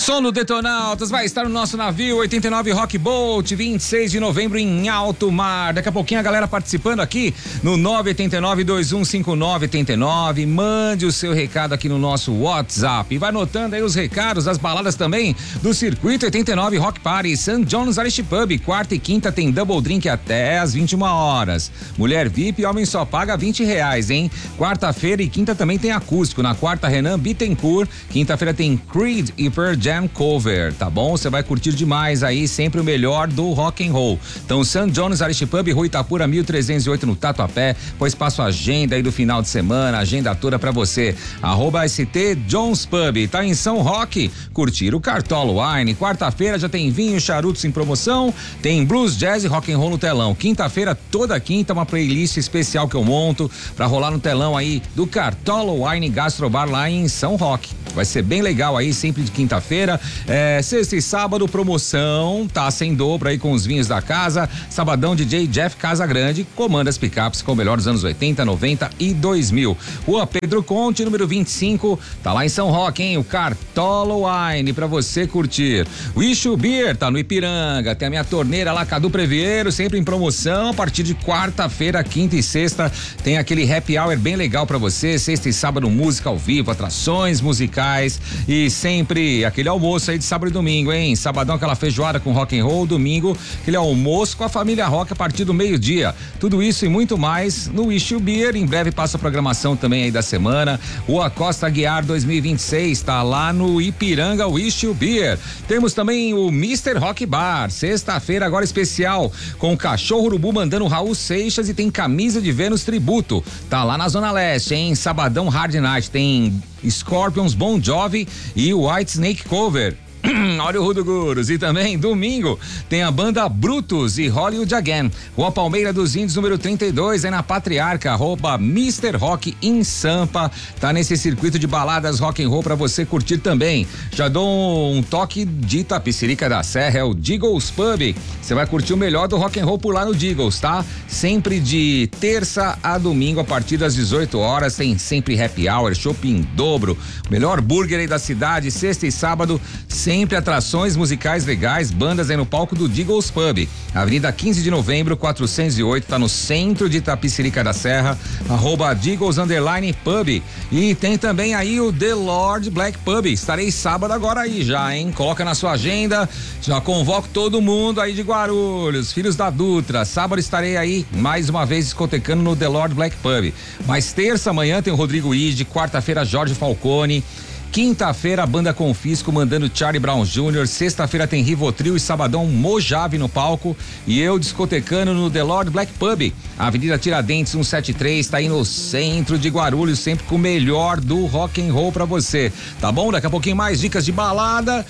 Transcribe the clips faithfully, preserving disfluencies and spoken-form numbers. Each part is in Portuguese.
som do Detonautas vai estar no nosso navio oitenta e nove Rock Boat, vinte e seis de novembro em alto mar. Daqui a pouquinho a galera participando aqui no nove oito nove, dois um cinco nove oito nove. Mande o seu recado aqui no nosso WhatsApp. E vai anotando aí os recados das baladas também do Circuito oitenta e nove Rock Party. Saint John's Irish Pub, quarta e quinta tem double drink até às vinte e uma horas. Mulher V I P, homem só paga vinte reais, hein? Quarta-feira e quinta também tem acústico. Na quarta, Renan Bittencourt. Quinta-feira tem Creed e Pearl Jam cover, tá bom? Você vai curtir demais aí, sempre o melhor do rock and roll. Então, Saint John's Irish Pub, Rua Itapura, mil trezentos e oito no Tatuapé. Pois passo a agenda aí do final de semana, agenda toda pra você. Arroba S T John's Pub. Tá em São Roque, curtir o Cartola Wine. Quarta-feira já tem vinho e charutos em promoção. Tem blues, jazz e rock and roll no telão. Quinta-feira, toda quinta, uma playlist especial que eu monto pra rolar no telão aí do Cartola Wine Gastrobar lá em São Roque. Vai ser bem legal aí, sempre de quinta-feira. É, sexta e sábado, promoção, tá sem dobro aí com os vinhos da casa. Sabadão, D J Jeff Casagrande comanda as picapes com o melhor dos anos oitenta, noventa e dois mil. Rua Pedro Conte, número vinte e cinco, tá lá em São Roque, hein? O Cartola Wine pra você curtir. Wish Beer, tá no Ipiranga. Tem a minha torneira lá, Cadu Previeiro, sempre em promoção. A partir de quarta-feira, quinta e sexta, tem aquele happy hour bem legal pra você. Sexta e sábado, música ao vivo, atrações musicais e sempre aquele almoço aí de sábado e domingo, hein? Sabadão aquela feijoada com rock and roll, domingo aquele almoço com a família rock a partir do meio-dia. Tudo isso e muito mais no Wish You Beer. Em breve passa a programação também aí da semana. Rua Costa Aguiar dois mil e vinte e seis, tá lá no Ipiranga Wish You Beer. Temos também o mister Rock Bar, sexta-feira agora especial com o Cachorro Urubu mandando o Raul Seixas e tem camisa de Vênus tributo. Tá lá na Zona Leste, hein? Sabadão Hard Night tem Scorpions, Bon Jovi e White Snake cover. Olha o Rudo Guros. E também domingo tem a banda Brutus e Hollywood Again. Rua Palmeira dos Índios, número trinta e dois, é na Patriarca, arroba mister Rock em Sampa. Tá nesse circuito de baladas rock and roll pra você curtir também. Já dou um toque de Itapecerica da Serra, é o Deagles Pub. Você vai curtir o melhor do rock and roll por lá no Deagles, tá? Sempre de terça a domingo a partir das dezoito horas, tem sempre happy hour, shopping dobro, melhor burger aí da cidade, sexta e sábado, sempre atrações musicais legais, bandas aí no palco do Deagles Pub. Avenida quinze de novembro, quatrocentos e oito, tá no centro de Itapecerica da Serra, arroba Deagles Underline Pub. E tem também aí o The Lord Black Pub. Estarei sábado agora aí já, hein? Coloca na sua agenda, já convoco todo mundo aí de Guarulhos, filhos da Dutra. Sábado estarei aí mais uma vez discotecando no The Lord Black Pub. Mas terça manhã tem o Rodrigo Ide, quarta-feira Jorge Falcone. Quinta-feira, a banda Confisco mandando Charlie Brown Júnior Sexta-feira tem Rivotril e sabadão Mojave no palco. E eu discotecando no The Lord Black Pub. Avenida Tiradentes cento e setenta e três, tá aí no centro de Guarulhos, sempre com o melhor do rock and roll pra você. Tá bom? Daqui a pouquinho mais dicas de balada.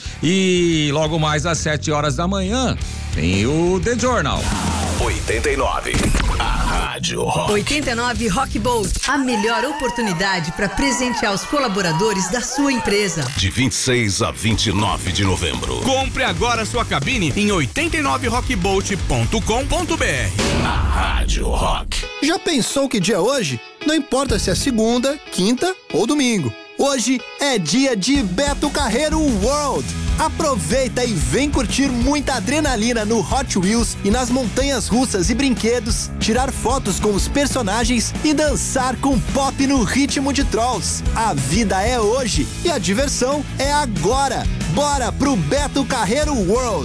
E logo mais às sete horas da manhã tem o The Journal. oitenta e nove. A Rádio Rock. oitenta e nove Rock Boat. A melhor oportunidade para presentear os colaboradores da sua empresa. De vinte e seis a vinte e nove de novembro. Compre agora sua cabine em oitenta e nove rock boat ponto com ponto b r. A Rádio Rock. Já pensou que dia é hoje? Não importa se é segunda, quinta ou domingo. Hoje é dia de Beto Carreiro World. Aproveita e vem curtir muita adrenalina no Hot Wheels e nas montanhas russas e brinquedos, tirar fotos com os personagens e dançar com pop no ritmo de Trolls. A vida é hoje e a diversão é agora. Bora pro Beto Carreiro World.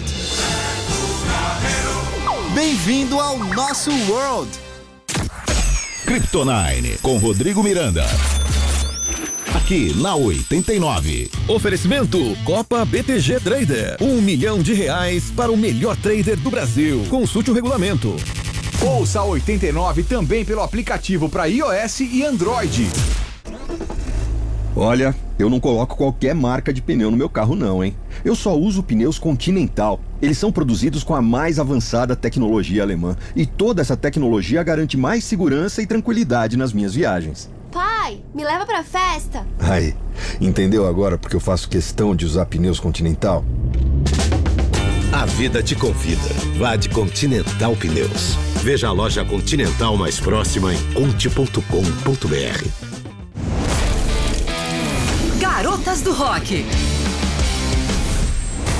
Bem-vindo ao nosso World. Kryptonine com Rodrigo Miranda. Aqui na oitenta e nove. Oferecimento Copa B T G Trader. Um milhão de reais para o melhor trader do Brasil. Consulte o regulamento. Ouça a oitenta e nove também pelo aplicativo para iOS e Android. Olha, eu não coloco qualquer marca de pneu no meu carro não, hein? Eu só uso pneus Continental. Eles são produzidos com a mais avançada tecnologia alemã. E toda essa tecnologia garante mais segurança e tranquilidade nas minhas viagens. Pai, me leva pra festa. Aí, entendeu agora porque eu faço questão de usar pneus Continental? A vida te convida. Vá de Continental Pneus. Veja a loja Continental mais próxima em conte ponto com ponto b r. Garotas do Rock.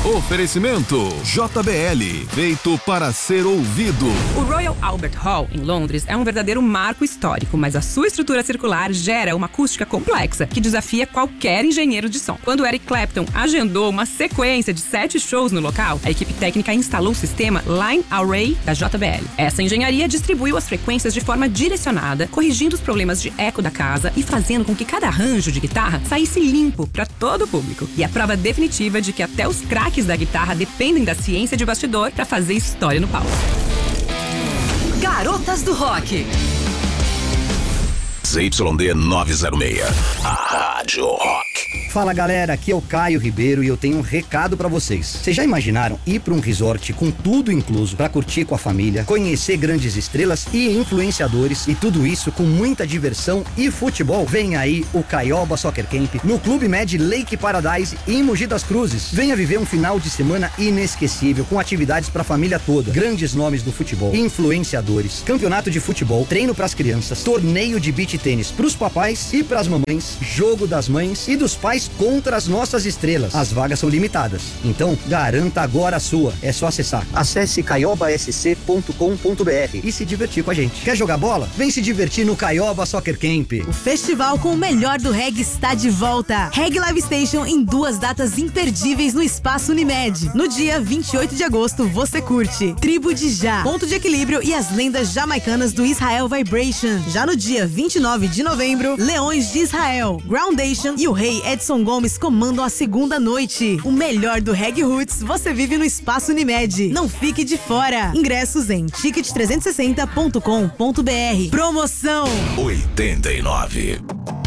Oferecimento J B L, feito para ser ouvido. O Royal Albert Hall, em Londres, é um verdadeiro marco histórico, mas a sua estrutura circular gera uma acústica complexa que desafia qualquer engenheiro de som. Quando Eric Clapton agendou uma sequência de sete shows no local, a equipe técnica instalou o sistema Line Array da J B L. Essa engenharia distribuiu as frequências de forma direcionada, corrigindo os problemas de eco da casa e fazendo com que cada arranjo de guitarra saísse limpo para todo o público. E a prova definitiva de que até os craques da guitarra dependem da ciência de bastidor para fazer história no palco. Garotas do Rock. Z Y D novecentos e seis, a Rádio Rock. Fala galera, aqui é o Caio Ribeiro e eu tenho um recado pra vocês. Vocês já imaginaram ir pra um resort com tudo incluso pra curtir com a família, conhecer grandes estrelas e influenciadores e tudo isso com muita diversão e futebol? Vem aí o Caioba Soccer Camp no Clube Med Lake Paradise em Mogi das Cruzes. Venha viver um final de semana inesquecível com atividades pra família toda, grandes nomes do futebol, influenciadores, campeonato de futebol, treino pras crianças, torneio de beach tênis pros papais e pras mamães, jogo das mães e dos pais contra as nossas estrelas. As vagas são limitadas, então garanta agora a sua. É só acessar. Acesse caioba s c ponto com ponto b r e se divertir com a gente. Quer jogar bola? Vem se divertir no Caioba Soccer Camp. O festival com o melhor do reggae está de volta. Reggae Live Station em duas datas imperdíveis no Espaço Unimed. No dia vinte e oito de agosto, você curte Tribo de Já, Ponto de Equilíbrio e as lendas jamaicanas do Israel Vibration. Já no dia vinte e nove de novembro, Leões de Israel, Groundation e o Rei Edson Gomes comandam a segunda noite. O melhor do Reggae Roots você vive no Espaço Unimed. Não fique de fora. Ingressos em ticket trezentos e sessenta ponto com ponto b r. Promoção oitenta e nove.